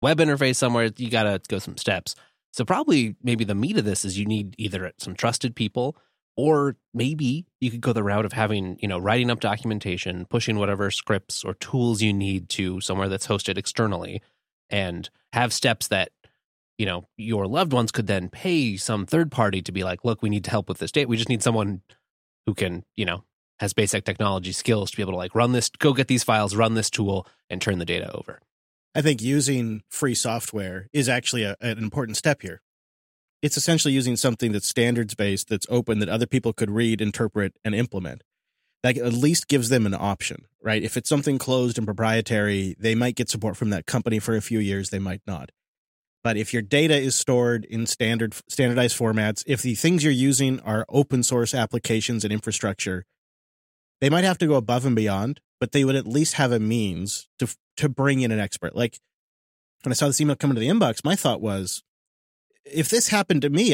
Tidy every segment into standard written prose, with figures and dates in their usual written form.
web interface somewhere, you got to go some steps. So probably maybe the meat of this is you need either some trusted people, or maybe you could go the route of having, writing up documentation, pushing whatever scripts or tools you need to somewhere that's hosted externally, and have steps that, your loved ones could then pay some third party to be like, look, we need to help with this data. We just need someone who can, has basic technology skills to be able to like run this, go get these files, run this tool, and turn the data over. I think using free software is actually an important step here. It's essentially using something that's standards-based, that's open, that other people could read, interpret, and implement. That at least gives them an option, right? If it's something closed and proprietary, they might get support from that company for a few years, they might not. But if your data is stored in standardized formats, if the things you're using are open source applications and infrastructure, they might have to go above and beyond, but they would at least have a means to bring in an expert. Like when I saw this email come into the inbox, my thought was, if this happened to me,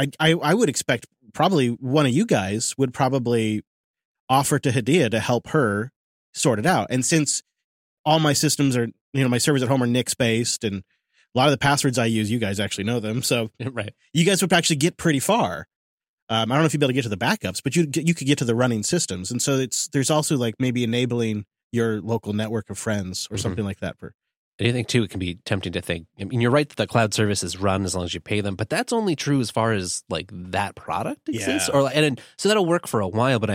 I would expect probably one of you guys would probably offer to Hadia to help her sort it out. And since all my systems are, my servers at home are Nix based, and a lot of the passwords I use, you guys actually know them. So right. You guys would actually get pretty far. I don't know if you'd be able to get to the backups, but you could get to the running systems. And so there's also like maybe enabling your local network of friends or something like that. And I think, too, it can be tempting to think, you're right that the cloud services run as long as you pay them, but that's only true as far as like that product exists. Yeah. So that'll work for a while, but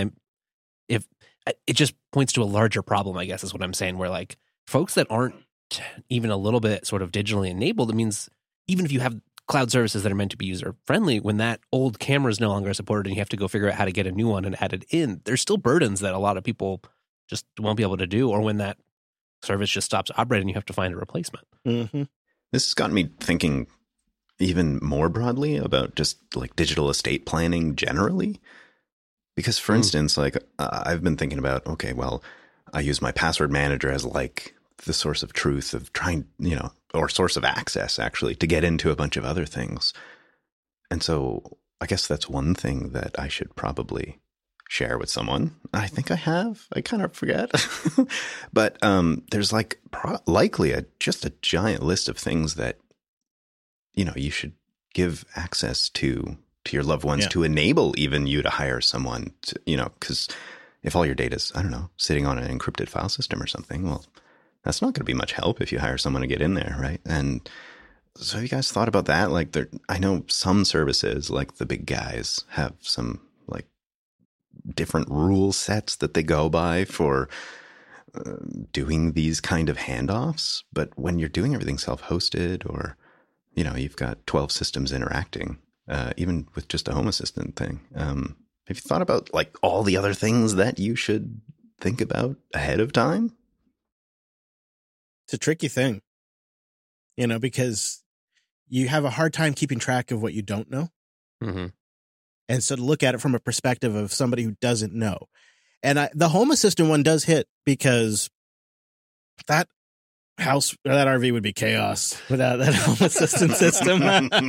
it just points to a larger problem, I guess, is what I'm saying, where like folks that aren't even a little bit sort of digitally enabled, it means even if you have cloud services that are meant to be user friendly, when that old camera is no longer supported and you have to go figure out how to get a new one and add it in, there's still burdens that a lot of people just won't be able to do, or when that service just stops operating, you have to find a replacement. Mm-hmm. This has gotten me thinking even more broadly about just like digital estate planning generally. Because for instance, like I've been thinking about, okay, well, I use my password manager as like the source of truth of trying, or source of access actually to get into a bunch of other things. And so I guess that's one thing that I should probably share with someone. I think I have. I kind of forget. But there's like likely just a giant list of things that, you should give access to your loved ones to enable even you to hire someone to, because if all your data's, I don't know, sitting on an encrypted file system or something, well, that's not going to be much help if you hire someone to get in there, right? And so have you guys thought about that? Like I know some services, like the big guys, have some like different rule sets that they go by for doing these kind of handoffs. But when you're doing everything self-hosted, or, you've got 12 systems interacting, even with just a Home Assistant thing, have you thought about like all the other things that you should think about ahead of time? It's a tricky thing, because you have a hard time keeping track of what you don't know. Mm-hmm. And so to look at it from a perspective of somebody who doesn't know. And the Home Assistant one does hit, because that house or that RV would be chaos without that Home Assistant system.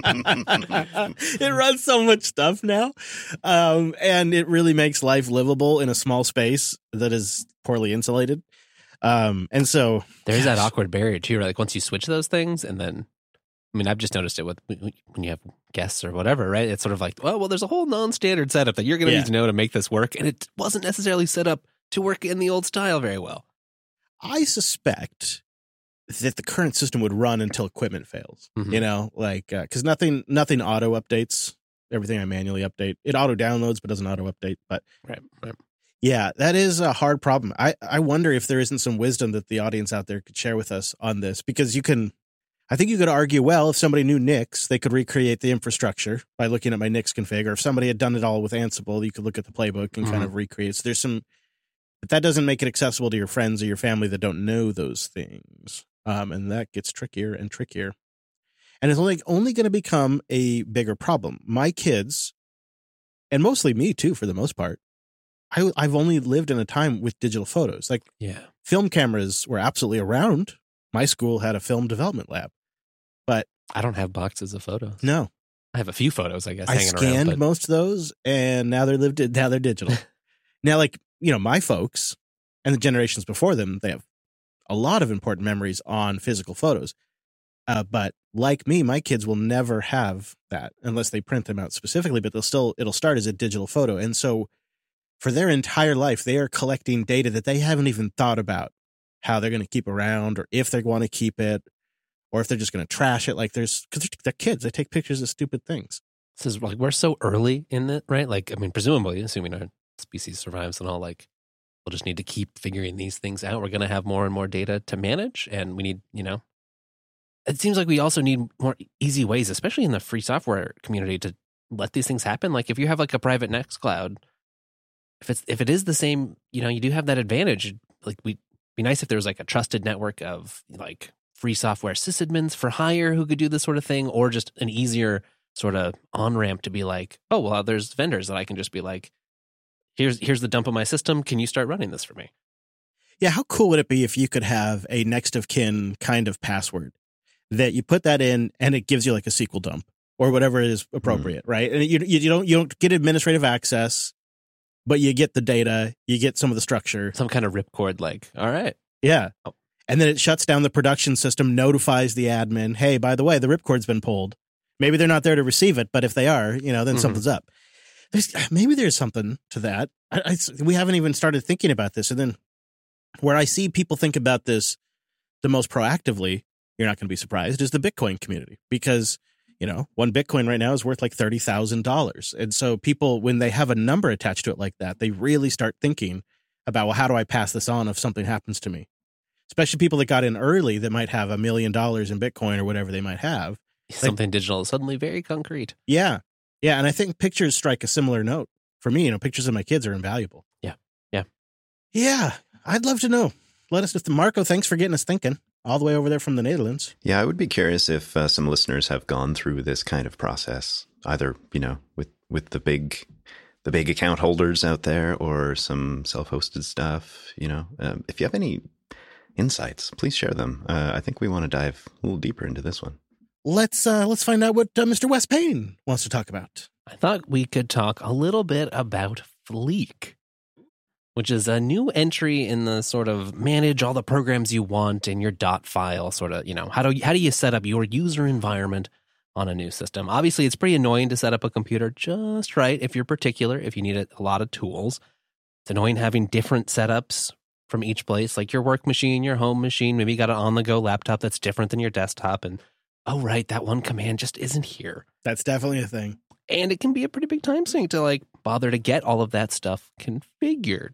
It runs so much stuff now. And it really makes life livable in a small space that is poorly insulated. And so there's that awkward barrier too, right? Like once you switch those things, and then, I've just noticed it with when you have guests or whatever, right? It's sort of like, well, there's a whole non-standard setup that you're going to need to know to make this work. And it wasn't necessarily set up to work in the old style very well. I suspect that the current system would run until equipment fails, because nothing auto updates. Everything I manually update. It auto downloads, but doesn't auto update. But right. Yeah, that is a hard problem. I wonder if there isn't some wisdom that the audience out there could share with us on this, because I think you could argue, well, if somebody knew Nix, they could recreate the infrastructure by looking at my Nix config, or if somebody had done it all with Ansible, you could look at the playbook and kind of recreate. So there's but that doesn't make it accessible to your friends or your family that don't know those things. And that gets trickier and trickier. And it's only going to become a bigger problem. My kids, and mostly me too, for the most part, I've only lived in a time with digital photos. Like film cameras were absolutely around. My school had a film development lab, but I don't have boxes of photos. No, I have a few photos, I guess. I scanned most of those, and now they're digital. Now, my folks and the generations before them, they have a lot of important memories on physical photos. But like me, my kids will never have that unless they print them out specifically, but it'll start as a digital photo. And so for their entire life, they are collecting data that they haven't even thought about how they're going to keep around, or if they want to keep it, or if they're just going to trash it. Like because they're kids, they take pictures of stupid things. This is like, we're so early in it, right? Like, I mean, presumably, assuming our species survives and all, like, we'll just need to keep figuring these things out. We're going to have more and more data to manage, and we need, it seems like we also need more easy ways, especially in the free software community, to let these things happen. Like, if you have like a private Nextcloud, if it is the same, you do have that advantage. Like, we'd be nice if there was like a trusted network of like free software sysadmins for hire who could do this sort of thing, or just an easier sort of on-ramp to be like, oh, well, there's vendors that I can just be like, here's the dump of my system. Can you start running this for me? Yeah, how cool would it be if you could have a next of kin kind of password that you put that in and it gives you like a SQL dump or whatever is appropriate, right? And you don't get administrative access, but you get the data, you get some of the structure. Some kind of ripcord, like, all right. Yeah. Oh. And then it shuts down the production system, notifies the admin, hey, by the way, the ripcord's been pulled. Maybe they're not there to receive it, but if they are, then something's up. Maybe there's something to that. We haven't even started thinking about this. And then where I see people think about this the most proactively, you're not going to be surprised, is the Bitcoin community. Because, one Bitcoin right now is worth like $30,000. And so people, when they have a number attached to it like that, they really start thinking about, well, how do I pass this on if something happens to me? Especially people that got in early that might have $1 million in Bitcoin or whatever they might have. Something digital is suddenly very concrete. Yeah. Yeah. And I think pictures strike a similar note. For me, pictures of my kids are invaluable. Yeah. Yeah. I'd love to know. Let us know. Marco, thanks for getting us thinking all the way over there from the Netherlands. Yeah, I would be curious if some listeners have gone through this kind of process, either, with the big account holders out there or some self-hosted stuff. If you have any insights, please share them. I think we want to dive a little deeper into this one. Let's find out what Mr. Wes Payne wants to talk about. I thought we could talk a little bit about Fleek, which is a new entry in the sort of manage all the programs you want in your dot file sort of, how do you set up your user environment on a new system? Obviously, it's pretty annoying to set up a computer just right if you're particular, if you need a lot of tools. It's annoying having different setups from each place, like your work machine, your home machine. Maybe you got an on-the-go laptop that's different than your desktop, and oh, right, that one command just isn't here. That's definitely a thing. And it can be a pretty big time sink to like bother to get all of that stuff configured.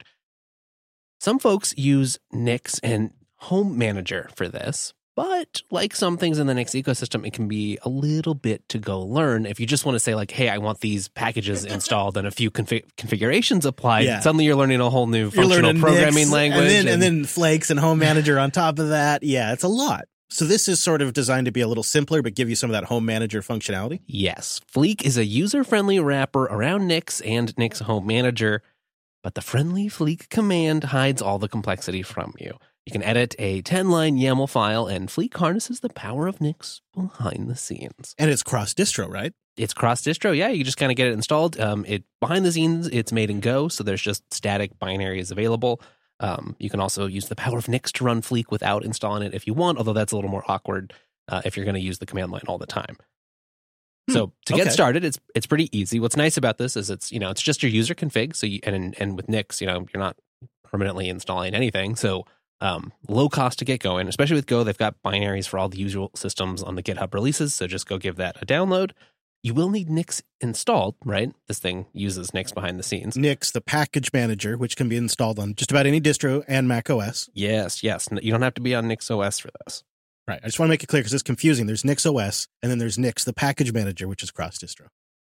Some folks use Nix and Home Manager for this, but like some things in the Nix ecosystem, it can be a little bit to go learn. If you just want to say like, hey, I want these packages installed and a few configurations applied, suddenly you're learning a whole new functional programming language. And then Flakes and Home Manager on top of that. Yeah, it's a lot. So this is sort of designed to be a little simpler, but give you some of that Home Manager functionality? Yes. Fleek is a user-friendly wrapper around Nix and Nix Home Manager, but the friendly Fleek command hides all the complexity from you. You can edit a 10-line YAML file, and Fleek harnesses the power of Nix behind the scenes. And it's cross-distro, right? It's cross-distro, yeah. You just kind of get it installed. Behind the scenes, it's made in Go, so there's just static binaries available. You can also use the power of Nix to run Fleek without installing it if you want, although that's a little more awkward if you're going to use the command line all the time. So to get started, it's pretty easy. What's nice about this is it's just your user config. So and with Nix, you're not permanently installing anything. So low cost to get going, especially with Go. They've got binaries for all the usual systems on the GitHub releases. So just go give that a download. You will need Nix installed, right? This thing uses Nix behind the scenes. Nix, the package manager, which can be installed on just about any distro and Mac OS. Yes. You don't have to be on Nix OS for this. Right. I just want to make it clear because it's confusing. There's Nix OS, and then there's Nix, the package manager, which is cross-distro.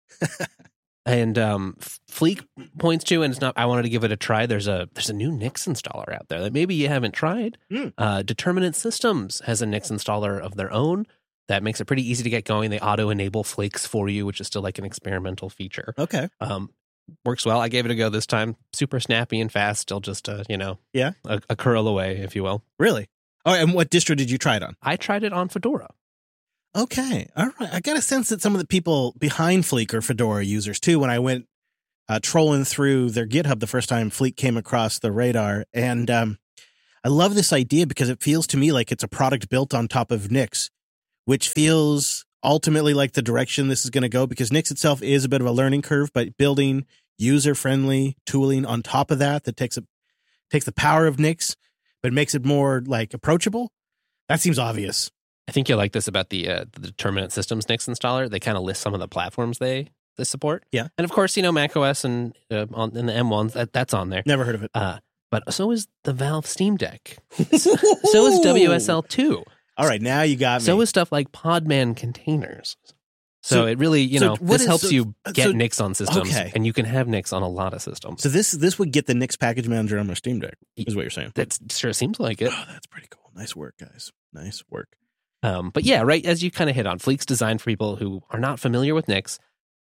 And Fleek points to, and it's not, I wanted to give it a try. There's a new Nix installer out there that maybe you haven't tried. Determinant Systems has a Nix installer of their own. That makes it pretty easy to get going. They auto-enable Flakes for you, which is still like an experimental feature. Okay. Works well. I gave it a go this time. Super snappy and fast. Still just, a curl away, if you will. Really? Oh, and what distro did you try it on? I tried it on Fedora. Okay. All right. I got a sense that some of the people behind Fleek are Fedora users, too, when I went trolling through their GitHub the first time Fleek came across the radar. And I love this idea because it feels to me like it's a product built on top of Nix, which feels ultimately like the direction this is going to go, because Nix itself is a bit of a learning curve, but building user-friendly tooling on top of that takes the power of Nix, but makes it more like approachable. That seems obvious. I think you'll like this about the Determinate Systems Nix installer. They kind of list some of the platforms they support. Yeah. And of course, Mac OS and the M1s, that's on there. Never heard of it. But so is the Valve Steam Deck. So is WSL2. All right, now you got me. So is stuff like Podman containers. So it really, this helps you get Nix on systems, and you can have Nix on a lot of systems. So this would get the Nix package manager on my Steam Deck, is what you're saying. That sure seems like it. Oh, that's pretty cool. Nice work, guys. Nice work. But yeah, right, as you kind of hit on, Fleek's designed for people who are not familiar with Nix.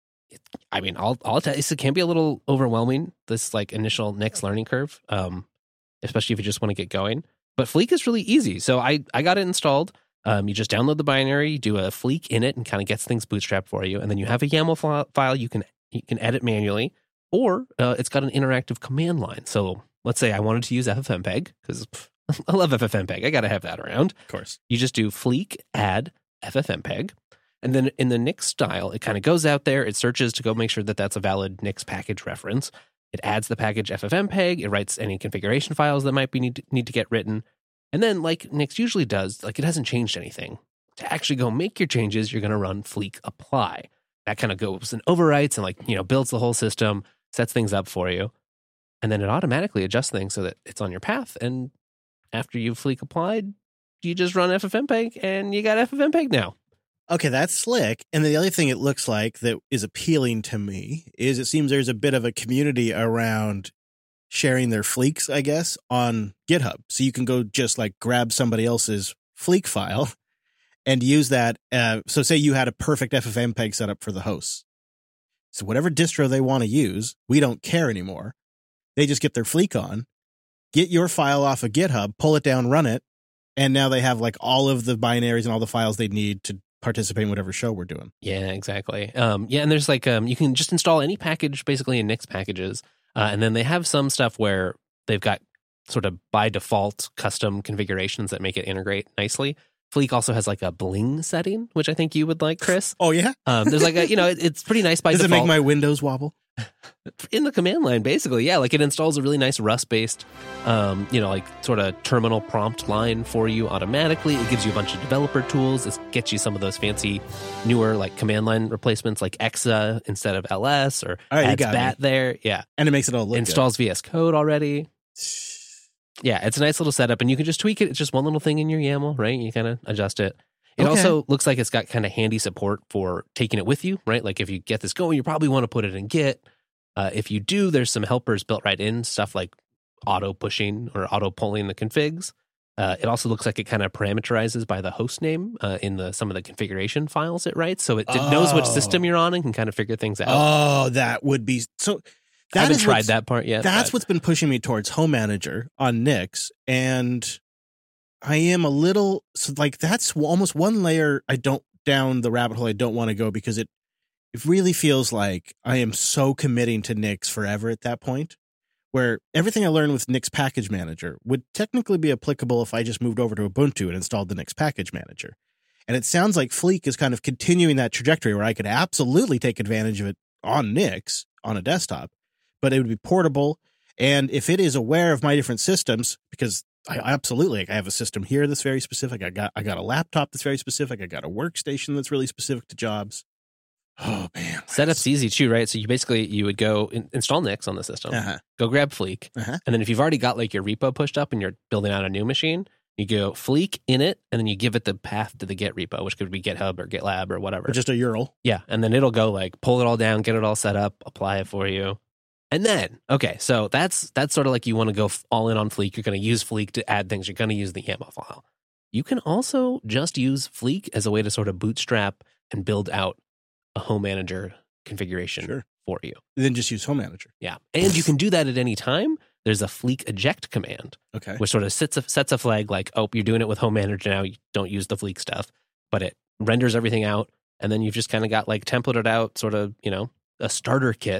I'll tell you, it can be a little overwhelming, this like initial Nix learning curve, especially if you just want to get going. But Fleek is really easy. So I got it installed. You just download the binary, you do a Fleek in it, and kind of gets things bootstrapped for you. And then you have a YAML file you can edit manually, or it's got an interactive command line. So let's say I wanted to use FFmpeg, because I love FFmpeg. I got to have that around. Of course. You just do Fleek add FFmpeg. And then in the Nix style, it kind of goes out there. It searches to go make sure that that's a valid Nix package reference. It adds the package FFmpeg. It writes any configuration files that might be need to get written. And then, like Nix usually does, like it hasn't changed anything. To actually go make your changes, you're going to run Fleek apply. That kind of goes and overwrites and builds the whole system, sets things up for you. And then it automatically adjusts things so that it's on your path. And after you've Fleek applied, you just run FFmpeg and you got FFmpeg now. Okay, that's slick. And the other thing it looks like that is appealing to me is it seems there's a bit of a community around sharing their Fleeks, I guess, on GitHub. So you can go just like grab somebody else's Fleek file and use that. So say you had a perfect FFmpeg setup for the hosts. So whatever distro they want to use, we don't care anymore. They just get their Fleek on, get your file off of GitHub, pull it down, run it. And now they have like all of the binaries and all the files they need to participate in whatever show we're doing. Yeah, exactly. And there's like, you can just install any package basically in Nix packages. And then they have some stuff where they've got sort of by default custom configurations that make it integrate nicely. Fleek also has like a bling setting, which I think you would like, Chris. Oh, yeah? There's like it's pretty nice by default. Does it make my Windows wobble? In the command line, basically, yeah. Like it installs a really nice Rust-based, like sort of terminal prompt line for you automatically. It gives you a bunch of developer tools. It gets you some of those fancy, newer like command line replacements, like Exa instead of LS, or adds BAT there. Yeah, and it makes it all look installs good. VS Code already. Yeah, it's a nice little setup, and you can just tweak it. It's just one little thing in your YAML, right? You kind of adjust it. It also looks like it's got kind of handy support for taking it with you, right? Like if you get this going, you probably want to put it in Git. If you do, there's some helpers built right in, stuff like auto pushing or auto pulling the configs. It also looks like it kind of parameterizes by the host name in some of the configuration files it writes. So it knows which system you're on and can kind of figure things out. Oh, that would be so. I haven't tried that part yet. That's what's been pushing me towards Home Manager on Nix. And I am a little, so like that's almost one layer down the rabbit hole I don't want to go, because it really feels like I am so committing to Nix forever at that point, where everything I learned with Nix Package Manager would technically be applicable if I just moved over to Ubuntu and installed the Nix Package Manager. And it sounds like Fleek is kind of continuing that trajectory where I could absolutely take advantage of it on Nix on a desktop, but it would be portable. And if it is aware of my different systems, because I absolutely, I have a system here that's very specific. I got a laptop that's very specific. I got a workstation that's really specific to jobs. Oh, man. Setup's easy too, right? So you would go install Nix on the system, go grab Fleek, and then if you've already got like your repo pushed up and you're building out a new machine, you go Fleek in it, and then you give it the path to the Git repo, which could be GitHub or GitLab or whatever. Or just a URL. Yeah, and then it'll go like pull it all down, get it all set up, apply it for you. And then, so that's sort of like you want to go all in on Fleek. You're going to use Fleek to add things. You're going to use the YAML file. You can also just use Fleek as a way to sort of bootstrap and build out a Home Manager configuration for you. And then just use Home Manager. Yeah. And you can do that at any time. There's a Fleek eject command, which sort of sets a flag like, oh, you're doing it with Home Manager now. You don't use the Fleek stuff, but it renders everything out. And then you've just kind of got like templated out sort of, a starter kit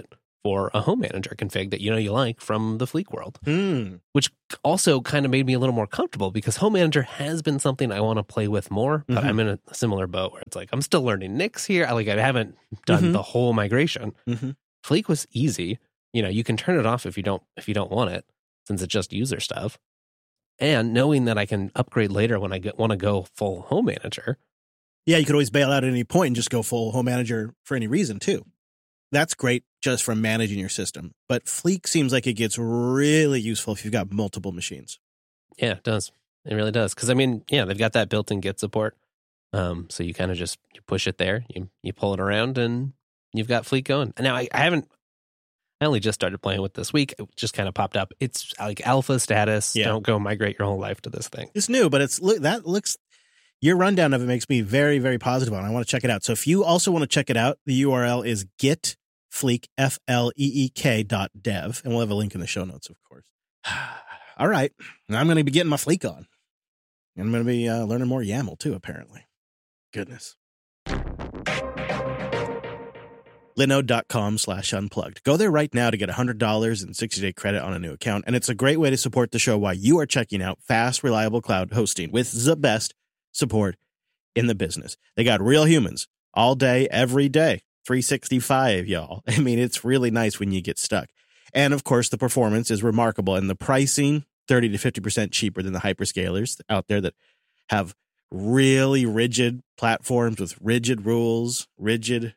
for a home manager config that you like from the Fleek world, which also kind of made me a little more comfortable because home manager has been something I want to play with more, but I'm in a similar boat where it's like I'm still learning Nix here. I haven't done the whole migration. Fleek was easy. You can turn it off if you don't want it, since it's just user stuff. And knowing that I can upgrade later when I want to go full home manager. Yeah, you could always bail out at any point and just go full home manager for any reason, too. That's great just from managing your system. But Fleek seems like it gets really useful if you've got multiple machines. Yeah, it does. It really does. Because, they've got that built-in Git support. So you kind of just you push it there, you pull it around, and you've got Fleek going. And now I only just started playing with this week. It just kind of popped up. It's like alpha status. Yeah. Don't go migrate your whole life to this thing. It's new, but your rundown of it makes me very, very positive on it. I want to check it out. So if you also want to check it out, the URL is gitfleek, FLEEK.dev, and we'll have a link in the show notes, of course. All right. Now I'm going to be getting my Fleek on. I'm going to be learning more YAML, too, apparently. Goodness. Linode.com/unplugged. Go there right now to get $100 and 60-day credit on a new account, and it's a great way to support the show while you are checking out fast, reliable cloud hosting with the best support in the business. They got real humans all day, every day, 365, y'all. It's really nice when you get stuck. And of course, the performance is remarkable, and the pricing 30 to 50% cheaper than the hyperscalers out there that have really rigid platforms with rigid rules, rigid.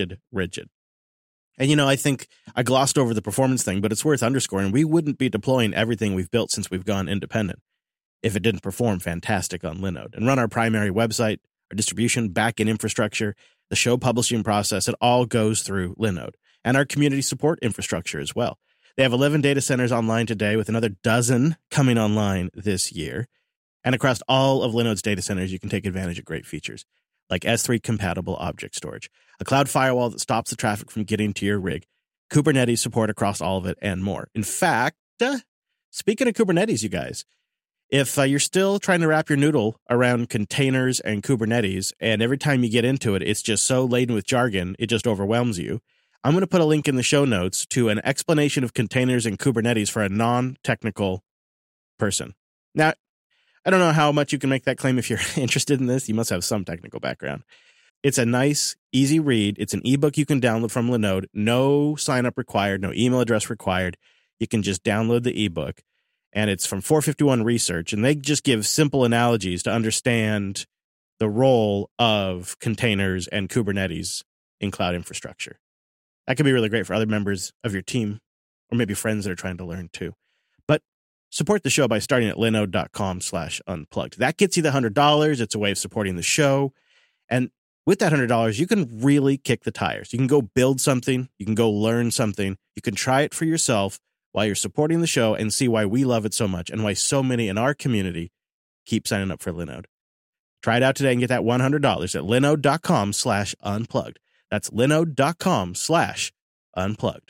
And I think I glossed over the performance thing, but it's worth underscoring. We wouldn't be deploying everything we've built since we've gone independent if it didn't perform fantastic on Linode and run our primary website, our distribution, backend infrastructure, the show publishing process. It all goes through Linode and our community support infrastructure as well. They have 11 data centers online today with another dozen coming online this year. And across all of Linode's data centers, you can take advantage of great features like S3 compatible object storage, a cloud firewall that stops the traffic from getting to your rig, Kubernetes support across all of it, and more. In fact, speaking of Kubernetes, you guys, if you're still trying to wrap your noodle around containers and Kubernetes, and every time you get into it, it's just so laden with jargon, it just overwhelms you, I'm going to put a link in the show notes to an explanation of containers and Kubernetes for a non-technical person. Now, I don't know how much you can make that claim if you're interested in this. You must have some technical background. It's a nice, easy read. It's an ebook you can download from Linode. No sign-up required, no email address required. You can just download the ebook. And it's from 451 Research, and they just give simple analogies to understand the role of containers and Kubernetes in cloud infrastructure. That could be really great for other members of your team or maybe friends that are trying to learn too. But support the show by starting at linode.com/unplugged. That gets you the $100. It's a way of supporting the show. And with that $100, you can really kick the tires. You can go build something. You can go learn something. You can try it for yourself while you're supporting the show and see why we love it so much and why so many in our community keep signing up for Linode. Try it out today and get that $100 at linode.com/unplugged. That's linode.com/unplugged.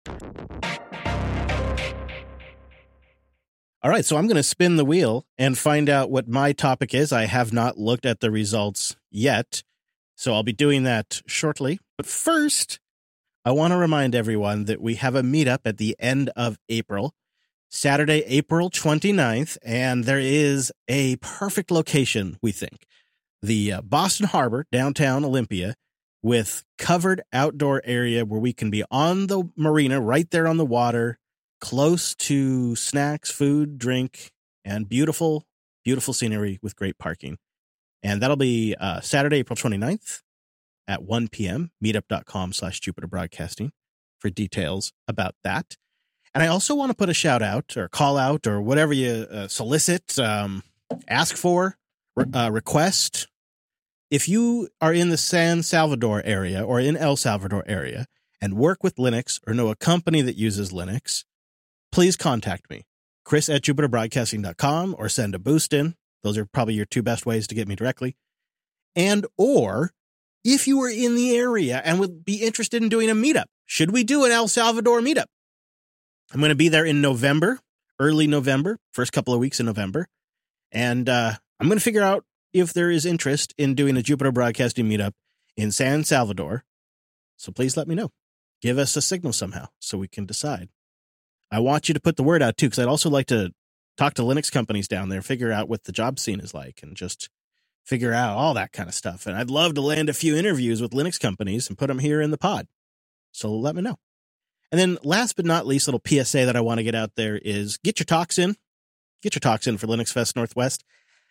All right, so I'm going to spin the wheel and find out what my topic is. I have not looked at the results yet, so I'll be doing that shortly. But first, I want to remind everyone that we have a meetup at the end of April, Saturday, April 29th, and there is a perfect location, we think. The Boston Harbor, downtown Olympia, with covered outdoor area where we can be on the marina, right there on the water, close to snacks, food, drink, and beautiful, beautiful scenery with great parking. And that'll be Saturday, April 29th. At 1 p.m., meetup.com/Jupiter Broadcasting for details about that. And I also want to put a shout out or call out or whatever you solicit, ask for, request. If you are in the San Salvador area or in El Salvador area and work with Linux or know a company that uses Linux, please contact me, chris@jupiterbroadcasting.com, or send a boost in. Those are probably your two best ways to get me directly. And or if you were in the area and would be interested in doing a meetup, should we do an El Salvador meetup? I'm going to be there in November, early November, first couple of weeks in November. And I'm going to figure out if there is interest in doing a Jupiter Broadcasting meetup in San Salvador. So please let me know. give us a signal somehow so we can decide. I want you to put the word out too, because I'd also like to talk to Linux companies down there, figure out what the job scene is like, and just figure out all that kind of stuff. And I'd love to land a few interviews with Linux companies and put them here in the pod. So let me know. And then last but not least, little PSA that I want to get out there is get your talks in. Get your talks in for Linux Fest Northwest.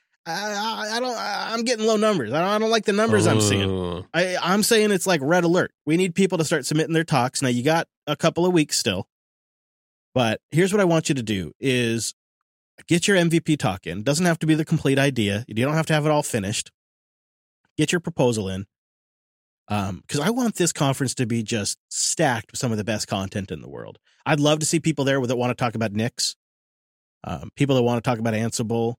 I'm getting low numbers. I don't like the numbers I'm seeing. I'm saying it's like red alert. We need people to start submitting their talks. Now you got a couple of weeks still, but here's what I want you to do is get your MVP talk in. Doesn't have to be the complete idea. You don't have to have it all finished. Get your proposal in. Because I want this conference to be just stacked with some of the best content in the world. I'd love to see people there that want to talk about Nix, people that want to talk about Ansible,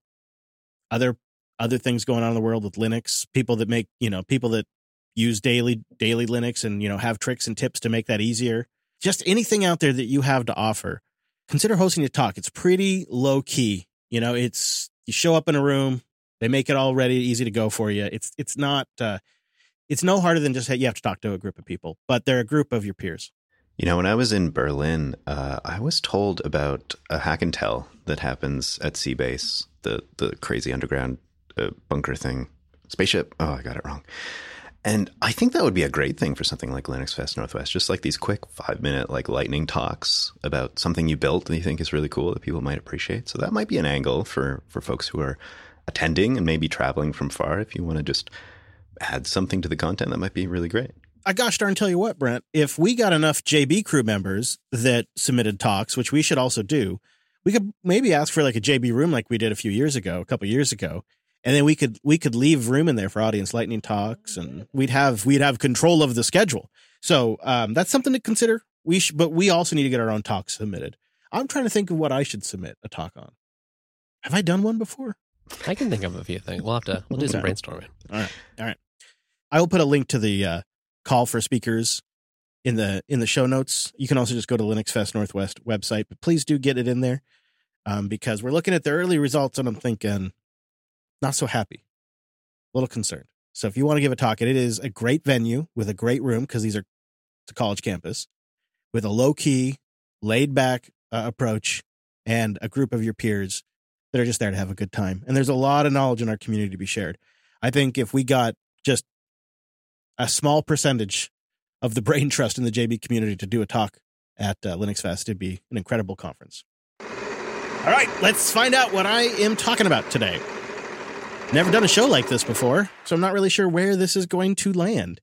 other things going on in the world with Linux, people that make, people that use daily Linux and, have tricks and tips to make that easier. Just anything out there that you have to offer. Consider hosting a talk. It's pretty low key. It's you show up in a room, they make it all ready, easy to go for you. It's not. It's no harder than just you have to talk to a group of people, but they're a group of your peers. When I was in Berlin, I was told about a hack and tell that happens at Seabase, the crazy underground bunker thing, spaceship. Oh, I got it wrong. And I think that would be a great thing for something like Linux Fest Northwest, just like these quick 5-minute lightning talks about something you built that you think is really cool that people might appreciate. So that might be an angle for folks who are attending and maybe traveling from far. If you want to just add something to the content, that might be really great. I gosh darn tell you what, Brent, if we got enough JB crew members that submitted talks, which we should also do, we could maybe ask for like a JB room like we did a couple years ago. And then we could leave room in there for audience lightning talks, and we'd have control of the schedule. So that's something to consider. But we also need to get our own talks submitted. I'm trying to think of what I should submit a talk on. Have I done one before? I can think of a few things. We'll do some brainstorming. All right. I will put a link to the call for speakers in the show notes. You can also just go to Linux Fest Northwest website, but please do get it in there because we're looking at the early results, and I'm thinking not so happy, a little concerned. So if you want to give a talk, and it is a great venue with a great room because it's a college campus with a low key, laid back approach and a group of your peers that are just there to have a good time. And there's a lot of knowledge in our community to be shared. I think if we got just a small percentage of the brain trust in the JB community to do a talk at Linux Fest, it'd be an incredible conference. All right, let's find out what I am talking about today. Never done a show like this before, so I'm not really sure where this is going to land.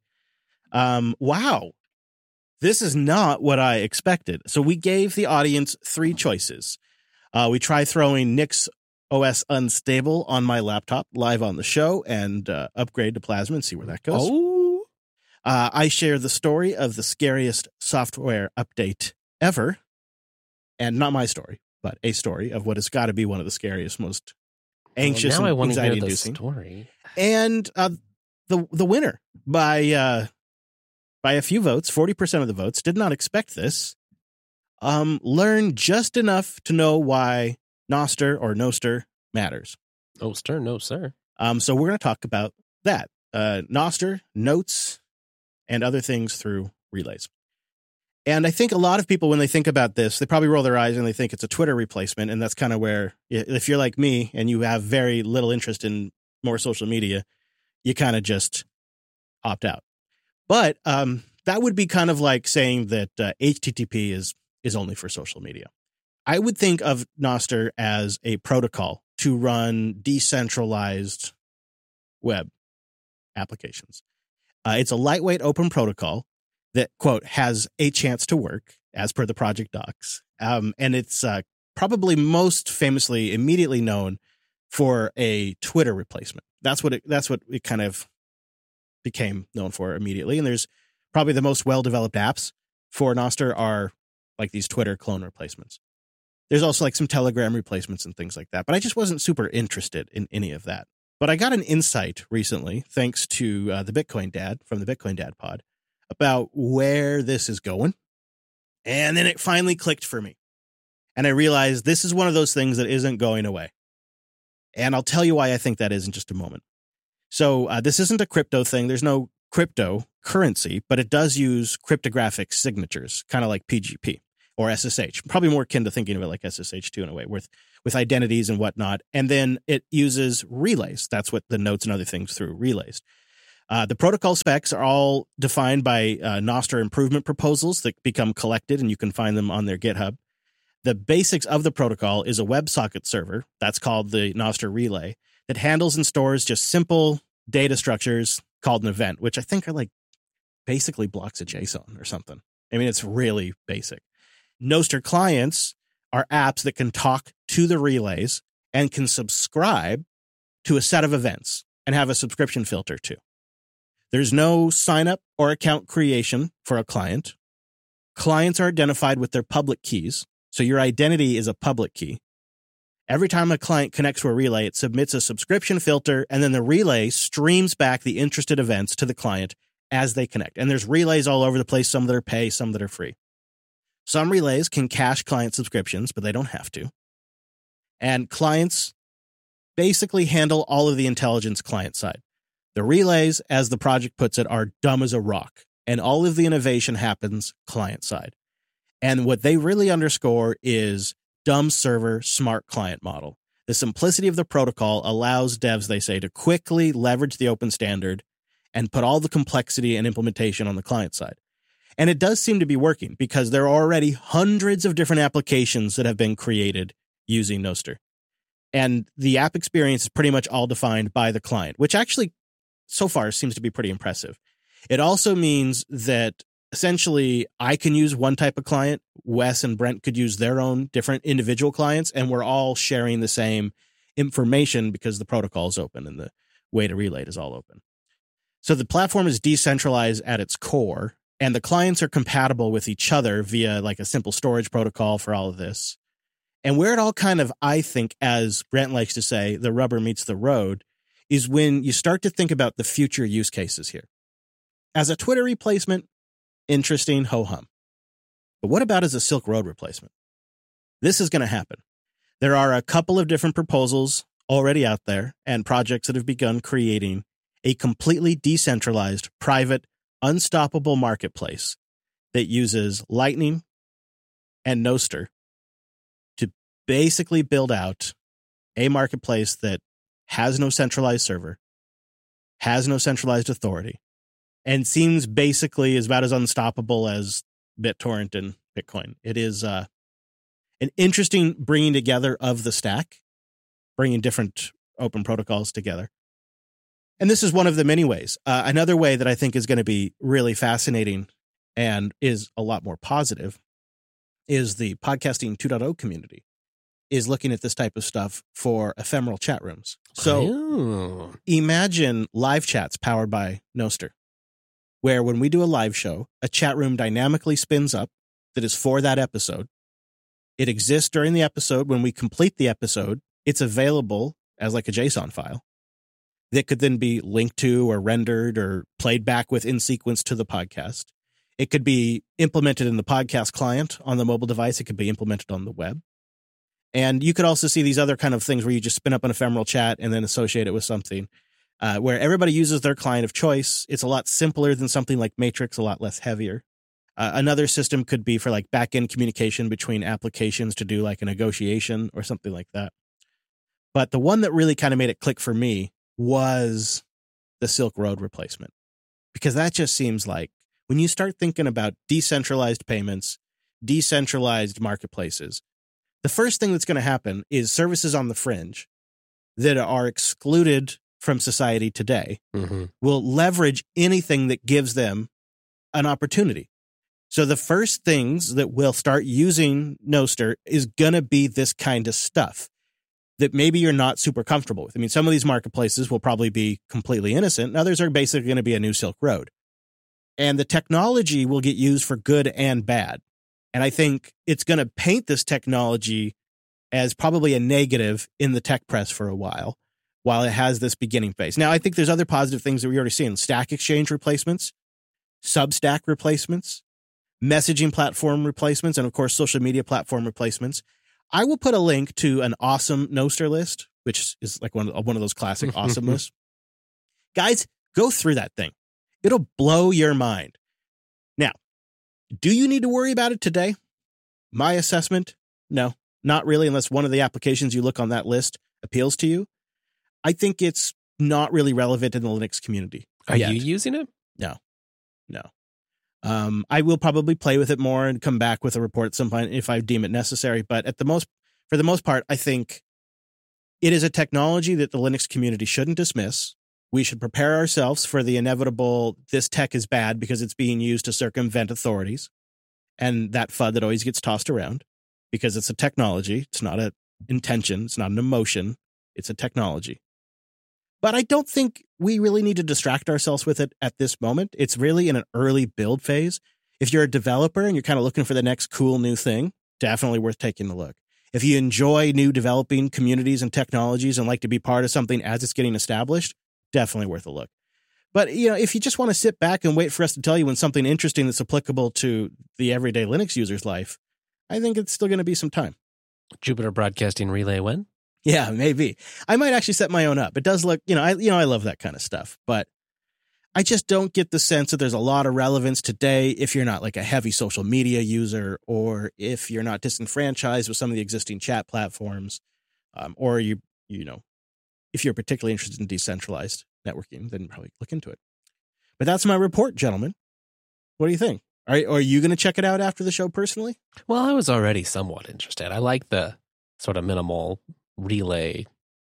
Wow. This is not what I expected. So we gave the audience 3 choices. We try throwing Nix OS Unstable on my laptop live on the show and upgrade to Plasma and see where that goes. Oh. I share the story of the scariest software update ever. And not my story, but a story of what has got to be one of the scariest, most anxious and anxiety-inducing. Story. And the winner by a few votes, 40% of the votes, did not expect this. Learn just enough to know why Nostr or Nostr matters. Nostr, no sir. So we're going to talk about that. Nostr, notes, and other things through relays. And I think a lot of people, when they think about this, they probably roll their eyes and they think it's a Twitter replacement. And that's kind of where, if you're like me and you have very little interest in more social media, you kind of just opt out. But that would be kind of like saying that HTTP is only for social media. I would think of Nostr as a protocol to run decentralized web applications. It's a lightweight open protocol that, quote, has a chance to work as per the project docs. And it's probably most famously immediately known for a Twitter replacement. That's what it kind of became known for immediately. And there's probably the most well-developed apps for Nostr are like these Twitter clone replacements. There's also like some Telegram replacements and things like that. But I just wasn't super interested in any of that. But I got an insight recently, thanks to the Bitcoin Dad from the Bitcoin Dad pod, about where this is going. And then it finally clicked for me. And I realized this is one of those things that isn't going away. And I'll tell you why I think that is in just a moment. So this isn't a crypto thing. There's no cryptocurrency, but it does use cryptographic signatures, kind of like PGP or SSH. Probably more akin to thinking of it like SSH2 in a way, with identities and whatnot. And then it uses relays. That's what the notes and other things through relays. The protocol specs are all defined by Nostr improvement proposals that become collected, and you can find them on their GitHub. The basics of the protocol is a WebSocket server, that's called the Nostr relay, that handles and stores just simple data structures called an event, which I think are like basically blocks of JSON or something. I mean, it's really basic. Nostr clients are apps that can talk to the relays and can subscribe to a set of events and have a subscription filter too. There's no sign up or account creation for a client. Clients are identified with their public keys. So your identity is a public key. Every time a client connects to a relay, it submits a subscription filter, and then the relay streams back the interested events to the client as they connect. And there's relays all over the place, some that are pay, some that are free. Some relays can cache client subscriptions, but they don't have to. And clients basically handle all of the intelligence client side. The relays, as the project puts it, are dumb as a rock, and all of the innovation happens client side. And what they really underscore is dumb server, smart client model. The simplicity of the protocol allows devs, they say, to quickly leverage the open standard and put all the complexity and implementation on the client side. And it does seem to be working because there are already hundreds of different applications that have been created using Nostr. And the app experience is pretty much all defined by the client, which actually so far seems to be pretty impressive. It also means that essentially I can use one type of client, Wes and Brent could use their own different individual clients, and we're all sharing the same information because the protocol is open and the way to relay it is all open. So the platform is decentralized at its core, and the clients are compatible with each other via like a simple storage protocol for all of this. And where it all kind of, I think, as Brent likes to say, the rubber meets the road, is when you start to think about the future use cases here. As a Twitter replacement, interesting, ho-hum. But what about as a Silk Road replacement? This is going to happen. There are a couple of different proposals already out there and projects that have begun creating a completely decentralized, private, unstoppable marketplace that uses Lightning and Nostr to basically build out a marketplace that has no centralized server, has no centralized authority, and seems basically about as unstoppable as BitTorrent and Bitcoin. It is an interesting bringing together of the stack, bringing different open protocols together. And this is one of the many ways. Another way that I think is going to be really fascinating and is a lot more positive is the Podcasting 2.0 community is looking at this type of stuff for ephemeral chat rooms. So imagine live chats powered by Nostr, where when we do a live show, a chat room dynamically spins up that is for that episode. It exists during the episode. When we complete the episode, it's available as like a JSON file that could then be linked to or rendered or played back with in sequence to the podcast. It could be implemented in the podcast client on the mobile device. It could be implemented on the web. And you could also see these other kind of things where you just spin up an ephemeral chat and then associate it with something where everybody uses their client of choice. It's a lot simpler than something like Matrix, a lot less heavier. Another system could be for like back-end communication between applications to do like a negotiation or something like that. But the one that really kind of made it click for me was the Silk Road replacement, because that just seems like when you start thinking about decentralized payments, decentralized marketplaces, the first thing that's going to happen is services on the fringe that are excluded from society today will leverage anything that gives them an opportunity. So the first things that will start using Nostr is going to be this kind of stuff that maybe you're not super comfortable with. I mean, some of these marketplaces will probably be completely innocent, and others are basically going to be a new Silk Road. And the technology will get used for good and bad. And I think it's going to paint this technology as probably a negative in the tech press for a while it has this beginning phase. Now, I think there's other positive things that we already seen. Stack Exchange replacements, Substack replacements, messaging platform replacements, and of course, social media platform replacements. I will put a link to an awesome Nostr list, which is like one of those classic awesome lists. Guys, go through that thing. It'll blow your mind. Now, do you need to worry about it today? My assessment, no, not really, unless one of the applications you look on that list appeals to you. I think it's not really relevant in the Linux community. Are you using it? No. I will probably play with it more and come back with a report at some point if I deem it necessary. But for the most part, I think it is a technology that the Linux community shouldn't dismiss. We should prepare ourselves for the inevitable, this tech is bad because it's being used to circumvent authorities. And that FUD that always gets tossed around because it's a technology. It's not an intention. It's not an emotion. It's a technology. But I don't think we really need to distract ourselves with it at this moment. It's really in an early build phase. If you're a developer and you're kind of looking for the next cool new thing, definitely worth taking a look. If you enjoy new developing communities and technologies and like to be part of something as it's getting established, definitely worth a look. But, if you just want to sit back and wait for us to tell you when something interesting that's applicable to the everyday Linux user's life, I think it's still going to be some time. Jupiter Broadcasting Relay when? Yeah, maybe. I might actually set my own up. It does look, I love that kind of stuff, but I just don't get the sense that there's a lot of relevance today if you're not like a heavy social media user, or if you're not disenfranchised with some of the existing chat platforms, or if you're particularly interested in decentralized networking, then probably look into it. But that's my report, gentlemen. What do you think? Are you going to check it out after the show personally? Well, I was already somewhat interested. I like the sort of minimal relay,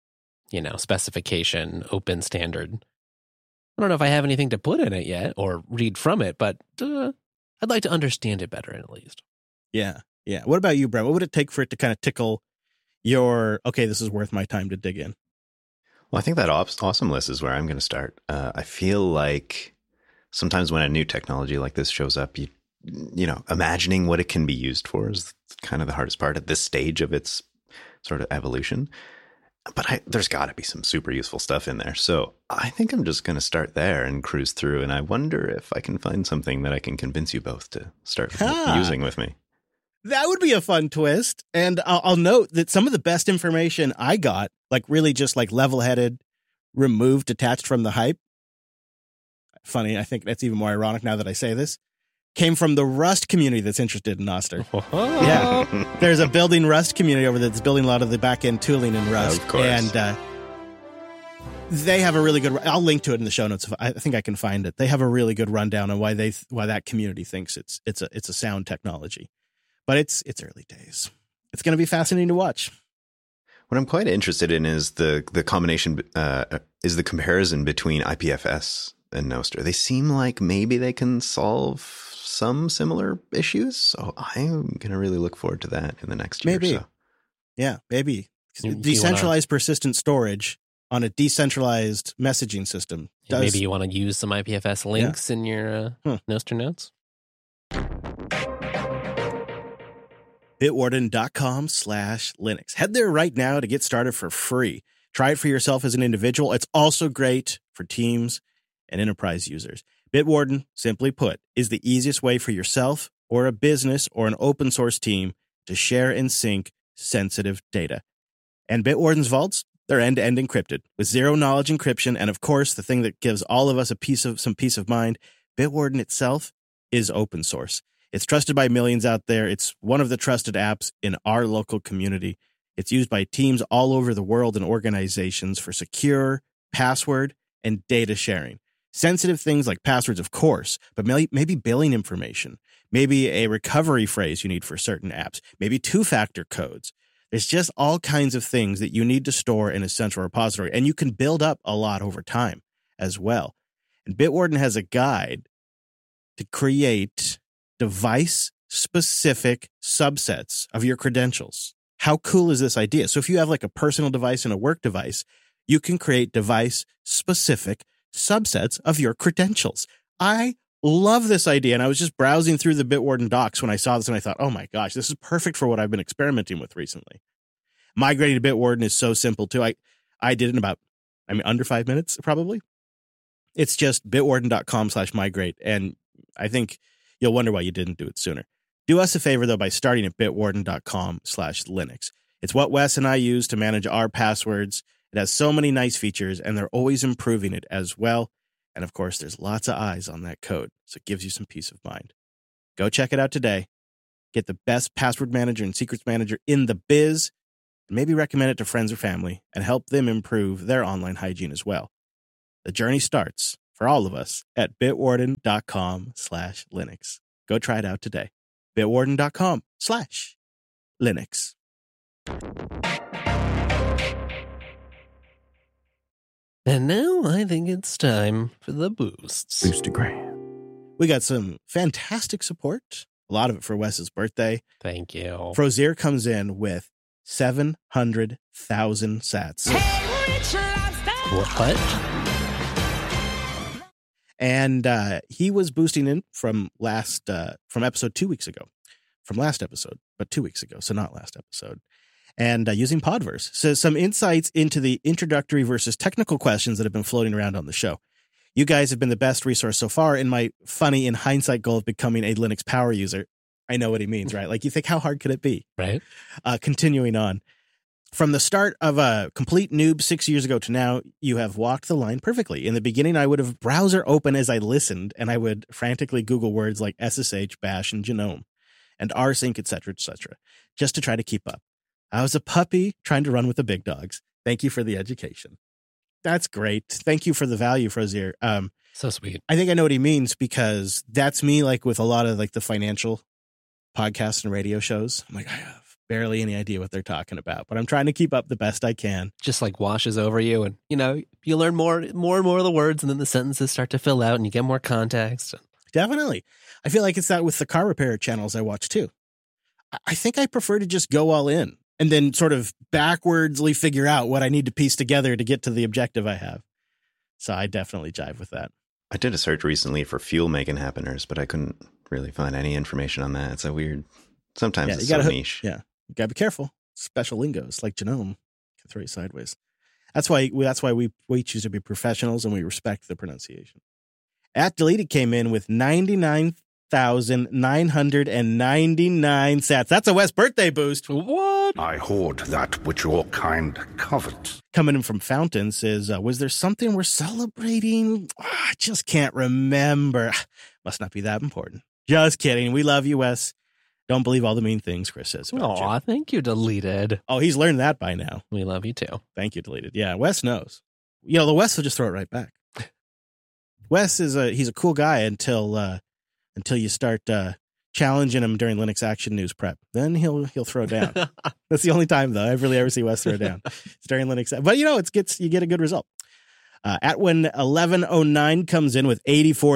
specification, open standard. I don't know if I have anything to put in it yet or read from it, but I'd like to understand it better at least. Yeah. What about you, Brett? What would it take for it to kind of tickle your, okay, this is worth my time to dig in? Well, I think that awesome list is where I'm going to start. I feel like sometimes when a new technology like this shows up, imagining what it can be used for is kind of the hardest part at this stage of its sort of evolution. But there's got to be some super useful stuff in there. So I think I'm just going to start there and cruise through. And I wonder if I can find something that I can convince you both to start using with me. That would be a fun twist. And I'll note that some of the best information I got, like really just like level-headed, removed, detached from the hype. Funny, I think that's even more ironic now that I say this. Came from the Rust community that's interested in Nostr. Yeah. There's a building Rust community over there that's building a lot of the back-end tooling in Rust. Of course. And they have a really good, I'll link to it in the show notes. I think I can find it. They have a really good rundown on why that community thinks it's a sound technology. But it's early days. It's going to be fascinating to watch. What I'm quite interested in is the combination, is the comparison between IPFS and Nostr. They seem like maybe they can solve some similar issues. So I'm going to really look forward to that in the next year or so. Yeah, maybe. Decentralized persistent storage on a decentralized messaging system. Maybe you want to use some IPFS links in your Nostr notes? Bitwarden.com/Linux. Head there right now to get started for free. Try it for yourself as an individual. It's also great for teams and enterprise users. Bitwarden, simply put, is the easiest way for yourself or a business or an open source team to share and sync sensitive data. And Bitwarden's vaults, they're end-to-end encrypted with zero-knowledge encryption. And of course, the thing that gives all of us some peace of mind, Bitwarden itself is open source. It's trusted by millions out there. It's one of the trusted apps in our local community. It's used by teams all over the world and organizations for secure password and data sharing. Sensitive things like passwords, of course, but maybe billing information, maybe a recovery phrase you need for certain apps, maybe two-factor codes. There's just all kinds of things that you need to store in a central repository, and you can build up a lot over time as well. And Bitwarden has a guide to create device-specific subsets of your credentials. How cool is this idea? So if you have like a personal device and a work device, you can create device-specific subsets of your credentials. I love this idea. And I was just browsing through the Bitwarden docs when I saw this and I thought, oh my gosh, this is perfect for what I've been experimenting with recently. Migrating to Bitwarden is so simple too. I did it in under 5 minutes probably. It's just bitwarden.com/migrate. And I think you'll wonder why you didn't do it sooner. Do us a favor though by starting at bitwarden.com/Linux. It's what Wes and I use to manage our passwords. It has so many nice features, and they're always improving it as well. And of course, there's lots of eyes on that code, so it gives you some peace of mind. Go check it out today. Get the best password manager and secrets manager in the biz, and maybe recommend it to friends or family and help them improve their online hygiene as well. The journey starts for all of us at bitwarden.com/Linux. Go try it out today. bitwarden.com/Linux. And now I think it's time for the boosts. Boostagram. We got some fantastic support. A lot of it for Wes's birthday. Thank you. Frozier comes in with 700,000 sats. What? And he was boosting in from episode 2 weeks ago. From last episode, but 2 weeks ago, so not last episode. And using Podverse. So some insights into the introductory versus technical questions that have been floating around on the show. You guys have been the best resource so far in my funny, in hindsight, goal of becoming a Linux power user. I know what he means, right? Like, you think, how hard could it be? Right. Continuing on. From the start of a complete noob 6 years ago to now, you have walked the line perfectly. In the beginning, I would have browser open as I listened, and I would frantically Google words like SSH, bash, and GNOME, and rsync, etc., just to try to keep up. I was a puppy trying to run with the big dogs. Thank you for the education. That's great. Thank you for the value, Frozier. So sweet. I think I know what he means, because that's me, like with a lot of like the financial podcasts and radio shows. I'm like, I have barely any idea what they're talking about, but I'm trying to keep up the best I can. Just like washes over you, and you learn more and more of the words, and then the sentences start to fill out and you get more context. Definitely. I feel like it's that with the car repair channels I watch too. I think I prefer to just go all in and then sort of backwardsly figure out what I need to piece together to get to the objective I have. So I definitely jive with that. I did a search recently for fuel making happeners, but I couldn't really find any information on that. It's so weird. Sometimes it's so niche. Yeah, you gotta be careful. Special lingos like GNOME can throw you sideways. That's why we choose to be professionals, and we respect the pronunciation. @Deleted came in with 99,999 sats. That's a West birthday boost. What? I hoard that which your kind covet. Coming in from Fountain says, was there something we're celebrating? I just can't remember. Must not be that important. Just kidding. We love you, Wes. Don't believe all the mean things Chris says about Aw, you. thank you, Deleted. Oh, he's learned that by now. We love you too. Thank you, Deleted. Yeah, Wes knows. The Wes will just throw it right back. Wes he's a cool guy until you start challenging him during Linux Action News prep. Then he'll throw down. That's the only time, though, I've really ever seen Wes throw down. It's during Linux. But you get a good result. @When1109 comes in with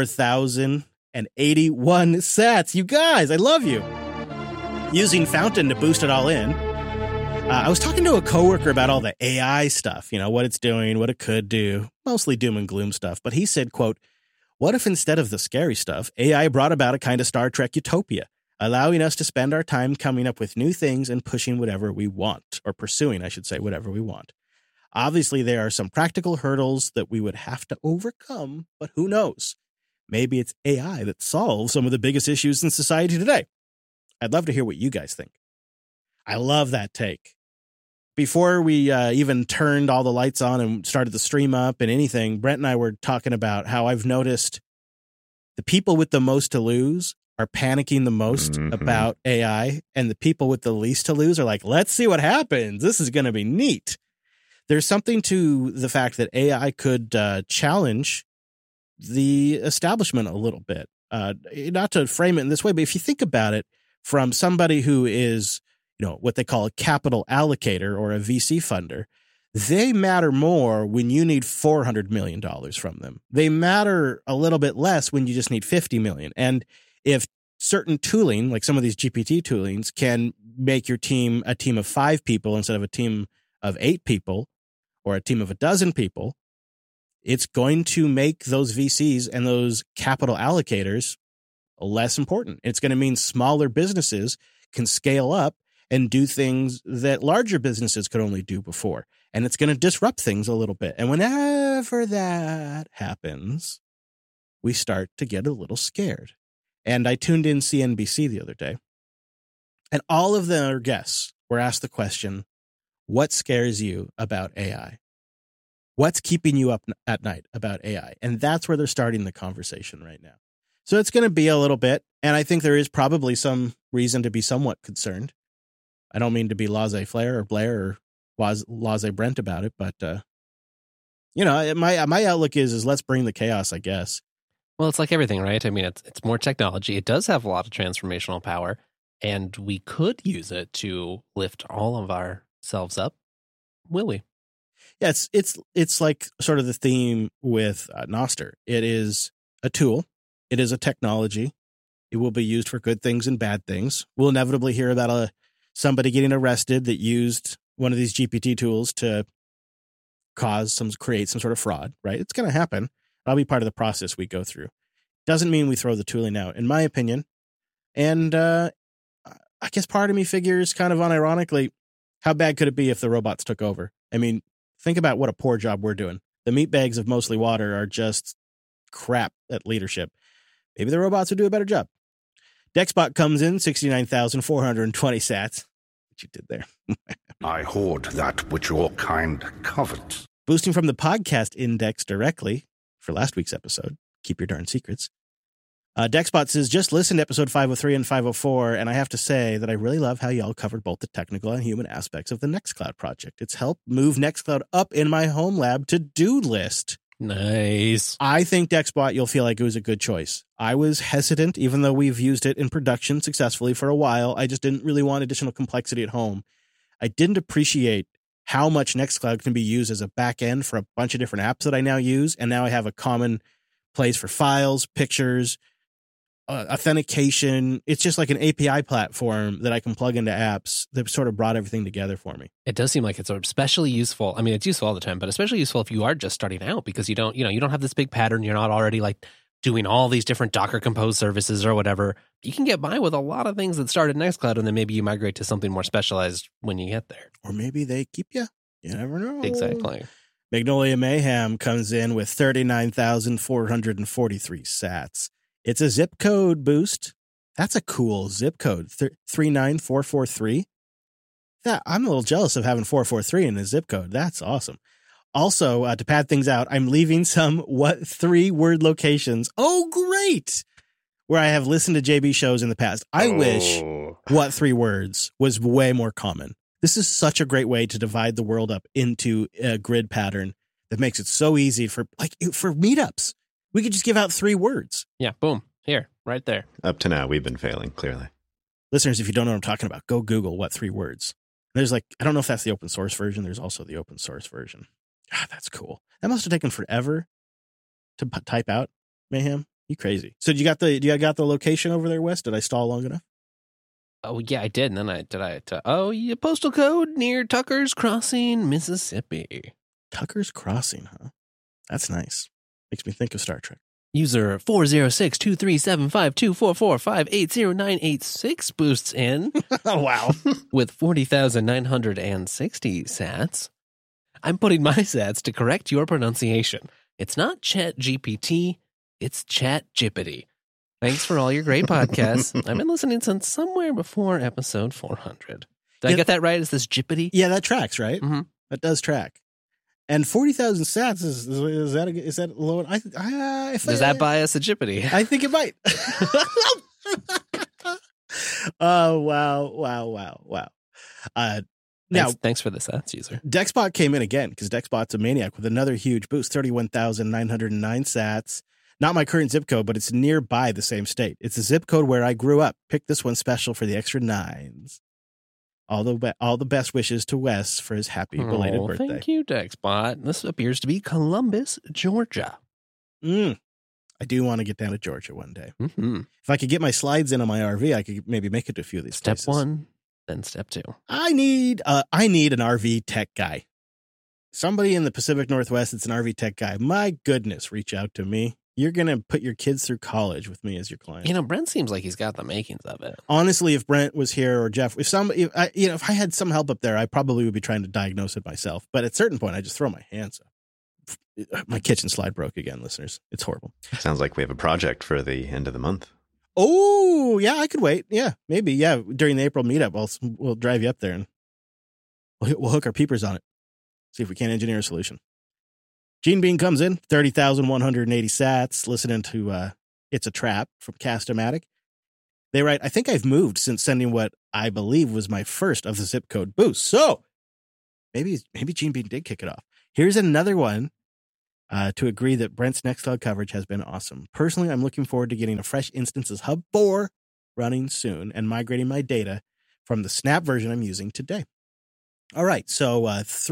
84,081 sats. You guys, I love you. Using Fountain to boost it all in. I was talking to a coworker about all the AI stuff, what it's doing, what it could do, mostly doom and gloom stuff. But he said, quote, "What if instead of the scary stuff, AI brought about a kind of Star Trek utopia, allowing us to spend our time coming up with new things and pushing whatever we want, or pursuing, I should say, whatever we want. Obviously, there are some practical hurdles that we would have to overcome, but who knows? Maybe it's AI that solves some of the biggest issues in society today." I'd love to hear what you guys think. I love that take. Before we even turned all the lights on and started the stream up and anything, Brent and I were talking about how I've noticed the people with the most to lose are panicking the most about AI, and the people with the least to lose are like, let's see what happens. This is going to be neat. There's something to the fact that AI could challenge the establishment a little bit. Not to frame it in this way, but if you think about it from somebody who is, what they call a capital allocator or a VC funder, they matter more when you need $400 million from them. They matter a little bit less when you just need $50 million. And if certain tooling, like some of these GPT toolings, can make your team a team of 5 people instead of a team of 8 people or a team of 12 people, it's going to make those VCs and those capital allocators less important. It's going to mean smaller businesses can scale up and do things that larger businesses could only do before. And it's going to disrupt things a little bit. And whenever that happens, we start to get a little scared. And I tuned in CNBC the other day, and all of their guests were asked the question, what scares you about AI? What's keeping you up at night about AI? And that's where they're starting the conversation right now. So it's going to be a little bit, and I think there is probably some reason to be somewhat concerned. I don't mean to be laissez-faire or Blair or laissez-Brent about it, but my outlook is let's bring the chaos, I guess. Well, it's like everything, right? I mean, it's more technology. It does have a lot of transformational power, and we could use it to lift all of ourselves up. Will we? Yeah, it's like sort of the theme with Nostr. It is a tool. It is a technology. It will be used for good things and bad things. We'll inevitably hear about somebody getting arrested that used one of these GPT tools to create some sort of fraud, right? It's going to happen. That'll be part of the process we go through. Doesn't mean we throw the tooling out, in my opinion. And I guess part of me figures kind of unironically, how bad could it be if the robots took over? I mean, think about what a poor job we're doing. The meatbags of Mostly Water are just crap at leadership. Maybe the robots would do a better job. DexBot comes in 69,420 sats. What you did there. I hoard that which your kind covets. Boosting from the podcast index directly for last week's episode. Keep your darn secrets. DexBot says, just listened to episode 503 and 504, and I have to say that I really love how y'all covered both the technical and human aspects of the Nextcloud project. It's helped move Nextcloud up in my home lab to-do list. Nice. I think DexBot, you'll feel like it was a good choice. I was hesitant, even though we've used it in production successfully for a while. I just didn't really want additional complexity at home. I didn't appreciate how much Nextcloud can be used as a back end for a bunch of different apps that I now use. And now I have a common place for files, pictures, authentication. It's just like an API platform that I can plug into apps that sort of brought everything together for me. It does seem like it's especially useful. I mean, it's useful all the time, but especially useful if you are just starting out because you don't have this big pattern. You're not already like doing all these different Docker Compose services or whatever. You can get by with a lot of things that start at Nextcloud, and then maybe you migrate to something more specialized when you get there. Or maybe they keep you. You never know. Exactly. Magnolia Mayhem comes in with 39,443 sats. It's a zip code boost. That's a cool zip code. 39443. I'm a little jealous of having 443 in the zip code. That's awesome. Also, to pad things out, I'm leaving some 3-word locations. Oh, great! Where I have listened to JB shows in the past. I wish 3 words was way more common. This is such a great way to divide the world up into a grid pattern that makes it so easy for meetups. We could just give out 3 words. Yeah, boom. Here, right there. Up to now, we've been failing, clearly. Listeners, if you don't know what I'm talking about, go Google 3 words. There's I don't know if that's the open source version. There's also the open source version. God, that's cool. That must have taken forever to type out, Mayhem. You crazy. So you got the location over there, Wes? Did I stall long enough? Oh, yeah, I did. And then postal code near Tucker's Crossing, Mississippi. Tucker's Crossing, huh? That's nice. Makes me think of Star Trek. User 406-2375244580986 boosts in. Oh, wow. With 40,960 sats. I'm putting my sats to correct your pronunciation. It's not Chat GPT, it's Chat Jippity. Thanks for all your great podcasts. I've been listening since somewhere before episode 400. Did I get that right? Is this Jippity? Yeah, that tracks, right? Mm-hmm. That does track. And 40,000 sats is that low? Does that buy us a Jippity? I think it might. Oh, wow. Thanks for the sats, user. DexBot came in again because DexBot's a maniac with another huge boost, 31,909 sats. Not my current zip code, but it's nearby the same state. It's a zip code where I grew up. Pick this one special for the extra 9s. All the best wishes to Wes for his happy belated birthday. Thank you, DexBot. This appears to be Columbus, Georgia. I do want to get down to Georgia one day. Mm-hmm. If I could get my slides in on my RV, I could maybe make it to a few of these places. Step 1, then step 2. I need an RV tech guy. Somebody in the Pacific Northwest that's an RV tech guy. My goodness, reach out to me. You're going to put your kids through college with me as your client. Brent seems like he's got the makings of it. Honestly, if Brent was here or Jeff, if I had some help up there, I probably would be trying to diagnose it myself. But at a certain point, I just throw my hands up. My kitchen slide broke again, listeners. It's horrible. Sounds like we have a project for the end of the month. Oh, yeah, I could wait. Yeah, maybe. Yeah, during the April meetup, we'll drive you up there and we'll hook our peepers on it. See if we can't engineer a solution. Gene Bean comes in, 30,180 sats, listening to It's a Trap from Cast-O-Matic. They write, I think I've moved since sending what I believe was my first of the zip code boost. So maybe Gene Bean did kick it off. Here's another one to agree that Brent's Nextcloud coverage has been awesome. Personally, I'm looking forward to getting a fresh Instances Hub 4 running soon and migrating my data from the Snap version I'm using today. All right, so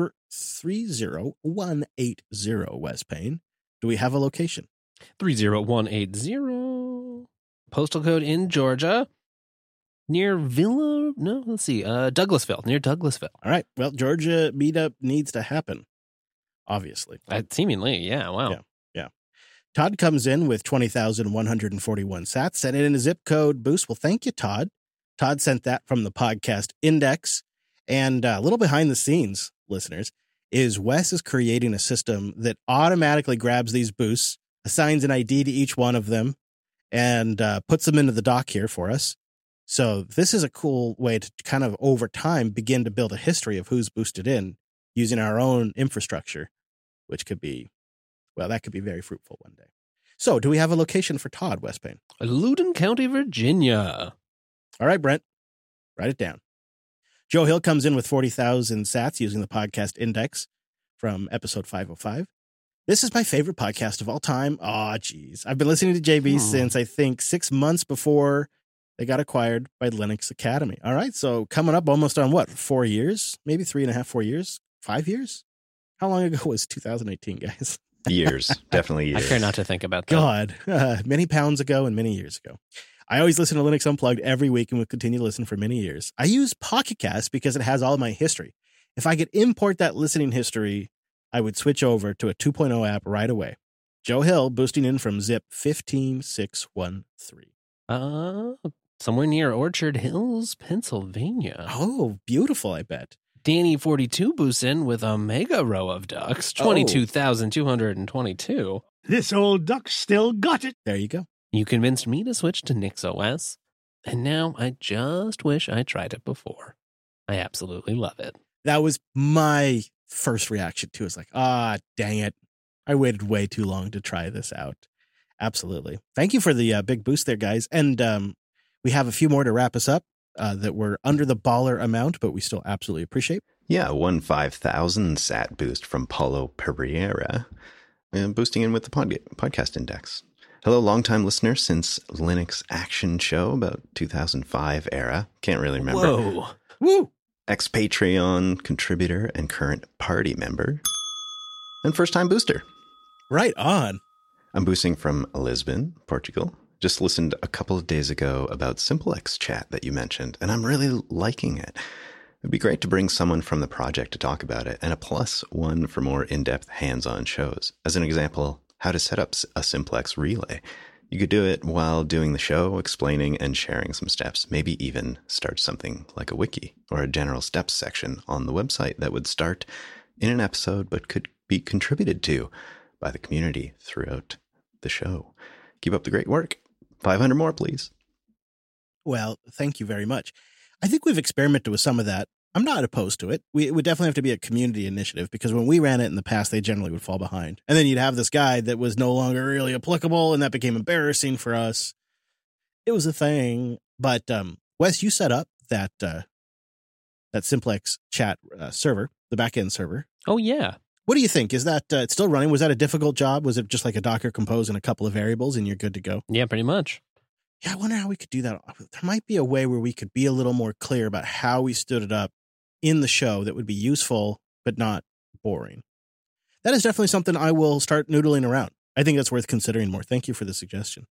30180 West Payne. Do we have a location? 30180. Postal code in Georgia. Near Villa? No, let's see. Douglasville, near Douglasville. All right. Well, Georgia meetup needs to happen, obviously. Seemingly, yeah. Wow. Yeah. Todd comes in with 20,141 sats, sent in a zip code boost. Well, thank you, Todd. Todd sent that from the podcast index. And a little behind the scenes, listeners, is Wes is creating a system that automatically grabs these boosts, assigns an ID to each one of them, and puts them into the doc here for us. So this is a cool way to kind of over time begin to build a history of who's boosted in using our own infrastructure, which could be, well, that could be very fruitful one day. So do we have a location for Todd, West Payne? Loudoun County, Virginia. All right, Brent, write it down. Joe Hill comes in with 40,000 sats using the podcast index from episode 505. This is my favorite podcast of all time. Oh, geez. I've been listening to JB since I think 6 months before they got acquired by Linux Academy. All right. So coming up almost on what? 4 years? Maybe 3.5, 4 years? 5 years? How long ago was 2018, guys? Years. Definitely years. I care not to think about that. God. Many pounds ago and many years ago. I always listen to Linux Unplugged every week and will continue to listen for many years. I use Pocket Cast because it has all of my history. If I could import that listening history, I would switch over to a 2.0 app right away. Joe Hill boosting in from zip 15613. Somewhere near Orchard Hills, Pennsylvania. Oh, beautiful, I bet. Danny42 boosts in with a mega row of ducks, 22,222. This old duck still got it. There you go. You convinced me to switch to NixOS, and now I just wish I tried it before. I absolutely love it. That was my first reaction to it. It's like, dang it. I waited way too long to try this out. Absolutely. Thank you for the big boost there, guys. And we have a few more to wrap us up that were under the baller amount, but we still absolutely appreciate. Yeah, 5,000 sat boost from Paulo Pereira, boosting in with the podcast index. Hello, longtime listener since Linux Action Show, about 2005 era. Can't really remember. Whoa. Woo! Ex-Patreon contributor and current party member. And first-time booster. Right on. I'm boosting from Lisbon, Portugal. Just listened a couple of days ago about SimpleX Chat that you mentioned, and I'm really liking it. It'd be great to bring someone from the project to talk about it, and a +1 for more in-depth hands-on shows. As an example, how to set up a Simplex relay. You could do it while doing the show, explaining and sharing some steps, maybe even start something like a wiki or a general steps section on the website that would start in an episode but could be contributed to by the community throughout the show. Keep up the great work. 500 more, please. Well, thank you very much. I think we've experimented with some of that. I'm not opposed to it. It would definitely have to be a community initiative because when we ran it in the past, they generally would fall behind. And then you'd have this guide that was no longer really applicable, and that became embarrassing for us. It was a thing. But Wes, you set up that Simplex Chat server, the backend server. Oh, yeah. What do you think? Is that it's still running? Was that a difficult job? Was it just like a Docker compose and a couple of variables and you're good to go? Yeah, pretty much. Yeah, I wonder how we could do that. There might be a way where we could be a little more clear about how we stood it up in the show that would be useful, but not boring. That is definitely something I will start noodling around. I think that's worth considering more. Thank you for the suggestion.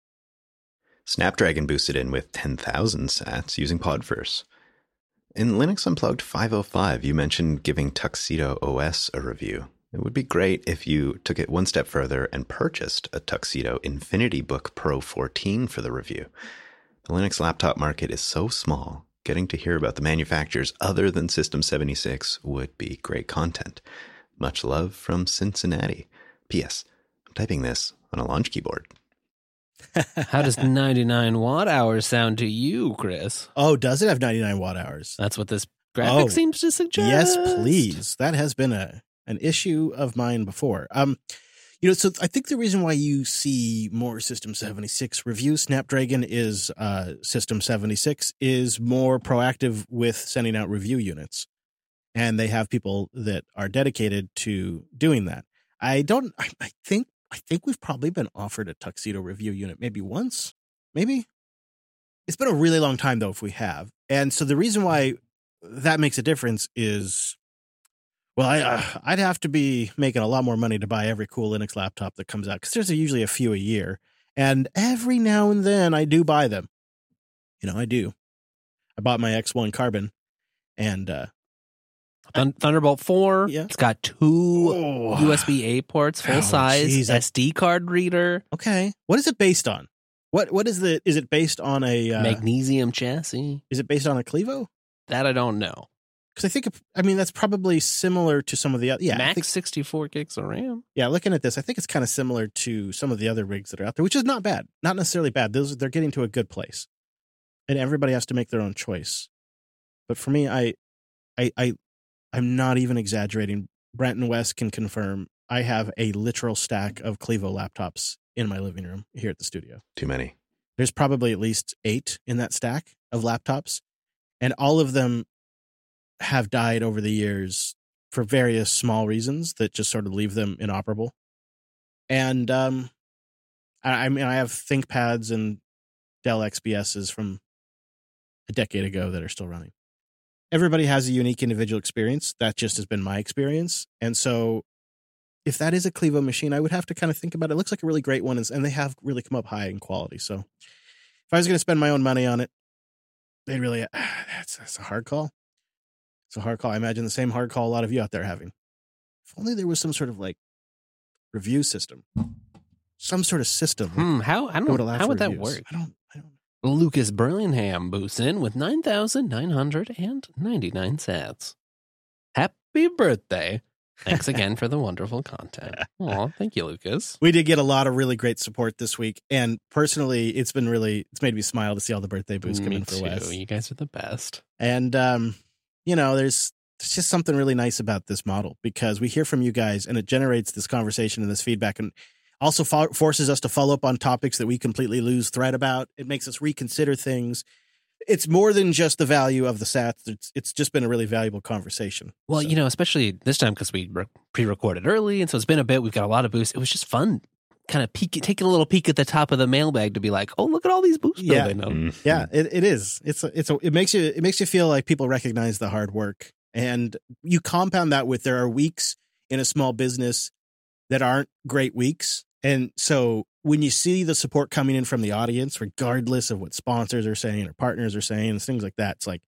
Snapdragon boosted in with 10,000 sats using Podverse. In Linux Unplugged 505, you mentioned giving Tuxedo OS a review. It would be great if you took it one step further and purchased a Tuxedo Infinity Book Pro 14 for the review. The Linux laptop market is so small, getting to hear about the manufacturers other than System 76 would be great content. Much love from Cincinnati. P.S. I'm typing this on a launch keyboard. How does 99 watt hours sound to you, Chris? Oh, does it have 99 watt hours? That's what this graphic seems to suggest. Yes, please. That has been a an issue of mine before. So I think the reason why you see more System 76 reviews, Snapdragon is System 76 is more proactive with sending out review units, and they have people that are dedicated to doing that. I think we've probably been offered a Tuxedo review unit maybe once, maybe. It's been a really long time though if we have, and so the reason why that makes a difference is, well, I'd have to be making a lot more money to buy every cool Linux laptop that comes out, because there's usually a few a year. And every now and then I do buy them. I do. I bought my X1 Carbon and Thunderbolt 4. Yeah. It's got 2 USB-A ports, full size, SD card reader. Okay. What is it based on? What is it based on a magnesium chassis? Is it based on a Clevo? That I don't know. Because I think that's probably similar to some of the other. Yeah, Max 64 gigs of RAM. Yeah, looking at this, I think it's kind of similar to some of the other rigs that are out there, which is not bad. Not necessarily bad. They're getting to a good place. And everybody has to make their own choice. But for me, I'm not even exaggerating. Brent and Wes can confirm I have a literal stack of Clevo laptops in my living room here at the studio. Too many. There's probably at least 8 in that stack of laptops. And all of them have died over the years for various small reasons that just sort of leave them inoperable. And I mean, I have ThinkPads and Dell XPSs from a decade ago that are still running. Everybody has a unique individual experience. That just has been my experience. And so if that is a Clevo machine, I would have to kind of think about it. It looks like a really great one, and they have really come up high in quality. So if I was going to spend my own money on it, they'd really, that's a hard call. It's a hard call. I imagine the same hard call a lot of you out there are having. If only there was some sort of like review system, some sort of system. How would that work? I don't. Lucas Burlingham boosts in with 9,999 sats. Happy birthday. Thanks again for the wonderful content. Aw, thank you, Lucas. We did get a lot of really great support this week. And personally, it's made me smile to see all the birthday boosts come in for Wes. You guys are the best. And, there's just something really nice about this model, because we hear from you guys and it generates this conversation and this feedback, and also forces us to follow up on topics that we completely lose thread about. It makes us reconsider things. It's more than just the value of the sats. It's just been a really valuable conversation. Well, so. Especially this time because we pre-recorded early, and so it's been a bit. We've got a lot of boosts. It was just fun, kind of taking a little peek at the top of the mailbag to be like, oh, look at all these boosts. Yeah, mm-hmm. Yeah, it is. It makes you feel like people recognize the hard work, and you compound that with there are weeks in a small business that aren't great weeks. And so when you see the support coming in from the audience, regardless of what sponsors are saying or partners are saying and things like that, it's like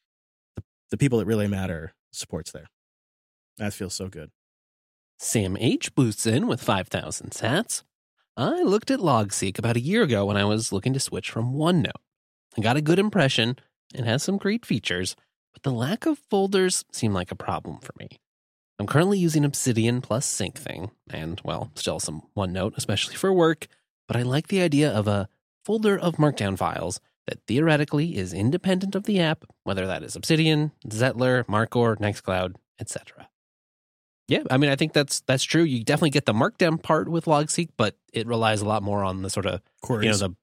the people that really matter, support's there. That feels so good. Sam H boosts in with 5,000 sats. I looked at LogSeek about a year ago when I was looking to switch from OneNote. I got a good impression and has some great features, but the lack of folders seemed like a problem for me. I'm currently using Obsidian plus SyncThing, and, well, still some OneNote, especially for work, but I like the idea of a folder of Markdown files that theoretically is independent of the app, whether that is Obsidian, Zettlr, Markor, Nextcloud, etc. Yeah, I mean, I think that's true. You definitely get the Markdown part with LogSeek, but it relies a lot more on the sort of, queries. On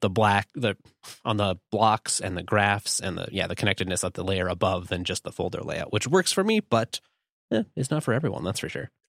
the blocks and the graphs and the connectedness at the layer above than just the folder layout, which works for me, but it's not for everyone, that's for sure.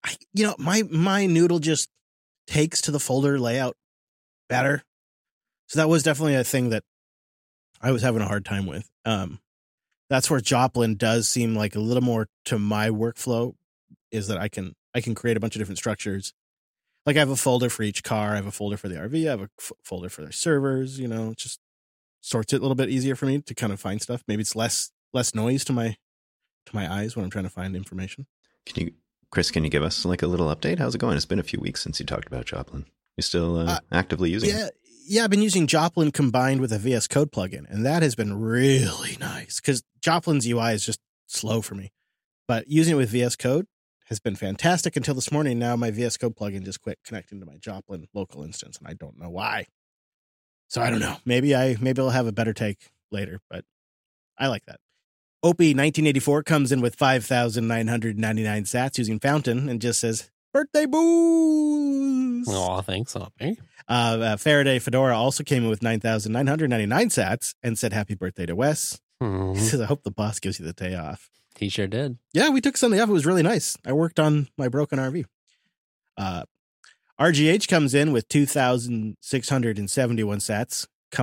My Noodle just takes to the folder layout better. So that was definitely a thing that I was having a hard time with. That's where Joplin does seem like a little more to my workflow, is that I can create a bunch of different structures. Like I have a folder for each car, I have a folder for the RV, I have a folder for their servers, it just sorts it a little bit easier for me to kind of find stuff. Maybe it's less noise to my eyes when I'm trying to find information. Chris, can you give us like a little update? How's it going? It's been a few weeks since you talked about Joplin. You still actively using it? Yeah, I've been using Joplin combined with a VS Code plugin, and that has been really nice because Joplin's UI is just slow for me. But using it with VS Code has been fantastic until this morning. Now my VS Code plugin just quit connecting to my Joplin local instance, and I don't know why. So I don't know. Maybe I'll have a better take later, but I like that. Opie 1984 comes in with 5,999 sats using Fountain and just says, birthday booze. Oh, thanks, Opie. Faraday Fedora also came in with 9,999 sats and said, happy birthday to Wes. Hmm. He says, I hope the boss gives you the day off. He sure did. Yeah, we took Sunday off. It was really nice. I worked on my broken RV. RGH comes in with 2,671 sats.